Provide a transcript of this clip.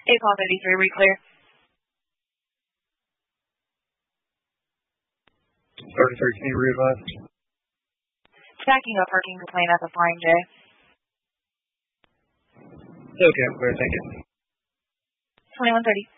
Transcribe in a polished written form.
Call 33, we clear. 33, can you re-advise? Stacking up parking complaint at the Flying J. Okay, I'm clear, thank you. 2130.